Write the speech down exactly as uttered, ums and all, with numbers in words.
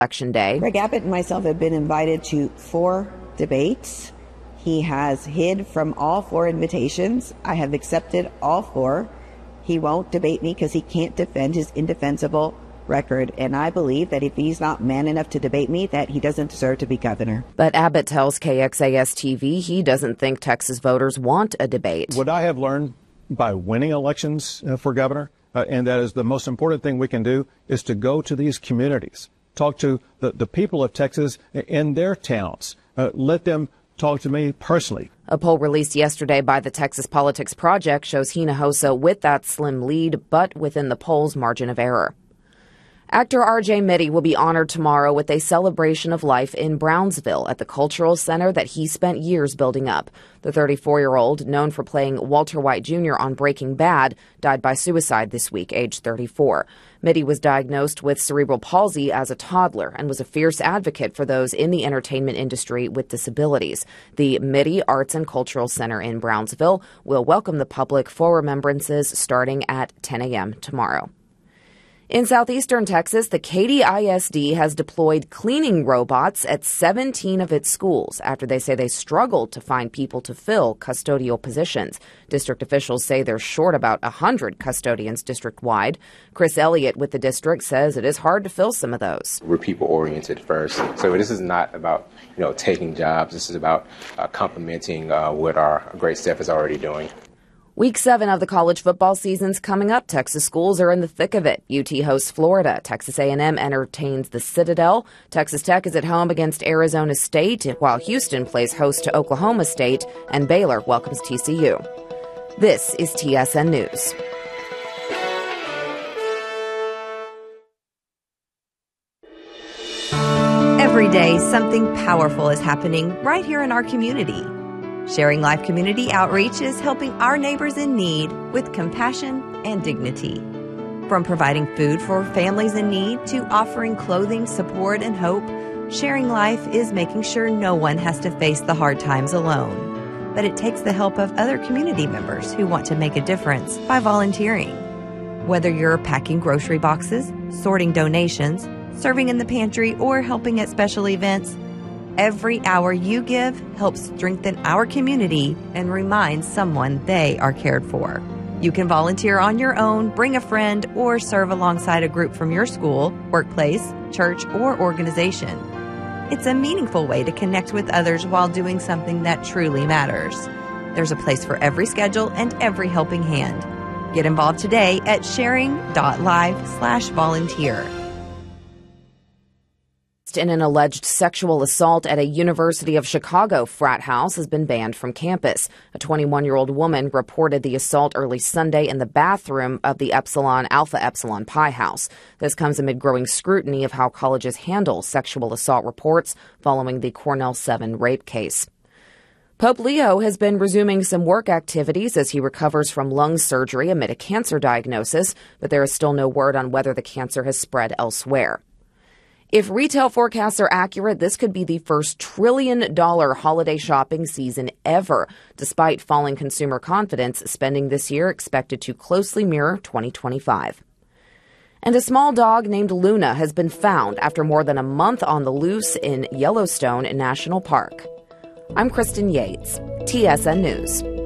Election Day. Greg Abbott and myself have been invited to four debates. He has hid from all four invitations. I have accepted all four. He won't debate me because he can't defend his indefensible record, and I believe that if he's not man enough to debate me, that he doesn't deserve to be governor. But Abbott tells K X A S T V he doesn't think Texas voters want a debate. What I have learned by winning elections uh, for governor, uh, and that is the most important thing we can do, is to go to these communities, talk to the, the people of Texas in their towns, uh, let them talk to me personally. A poll released yesterday by the Texas Politics Project shows Hinojosa with that slim lead, but within the poll's margin of error. Actor R J Mitte will be honored tomorrow with a celebration of life in Brownsville at the cultural center that he spent years building up. The thirty-four-year-old, known for playing Walter White Junior on Breaking Bad, died by suicide this week, aged thirty-four. Mitte was diagnosed with cerebral palsy as a toddler and was a fierce advocate for those in the entertainment industry with disabilities. The Mitte Arts and Cultural Center in Brownsville will welcome the public for remembrances starting at ten a.m. tomorrow. In southeastern Texas, the Katy I S D has deployed cleaning robots at seventeen of its schools after they say they struggled to find people to fill custodial positions. District officials say they're short about one hundred custodians district-wide. Chris Elliott with the district says it is hard to fill some of those. We're people-oriented first, so this is not about, you know, taking jobs. This is about uh, complementing uh, what our great staff is already doing. Week seven of the college football season's coming up. Texas schools are in the thick of it. U T hosts Florida. Texas A and M entertains the Citadel. Texas Tech is at home against Arizona State, while Houston plays host to Oklahoma State, and Baylor welcomes T C U. This is T S N News. Every day, something powerful is happening right here in our community. Sharing Life Community Outreach is helping our neighbors in need with compassion and dignity. From providing food for families in need to offering clothing, support, and hope, Sharing Life is making sure no one has to face the hard times alone. But it takes the help of other community members who want to make a difference by volunteering. Whether you're packing grocery boxes, sorting donations, serving in the pantry, or helping at special events, every hour you give helps strengthen our community and remind someone they are cared for. You can volunteer on your own, bring a friend, or serve alongside a group from your school, workplace, church, or organization. It's a meaningful way to connect with others while doing something that truly matters. There's a place for every schedule and every helping hand. Get involved today at sharing.live slash volunteer. In an alleged sexual assault at a University of Chicago frat house has been banned from campus. A twenty-one-year-old woman reported the assault early Sunday in the bathroom of the Epsilon Alpha Epsilon Pi house. This comes amid growing scrutiny of how colleges handle sexual assault reports following the Cornell seven rape case. Pope Leo has been resuming some work activities as he recovers from lung surgery amid a cancer diagnosis, but there is still no word on whether the cancer has spread elsewhere. If retail forecasts are accurate, this could be the first trillion-dollar holiday shopping season ever. Despite falling consumer confidence, spending this year expected to closely mirror twenty twenty-five. And a small dog named Luna has been found after more than a month on the loose in Yellowstone National Park. I'm Kristen Yates, T S N News.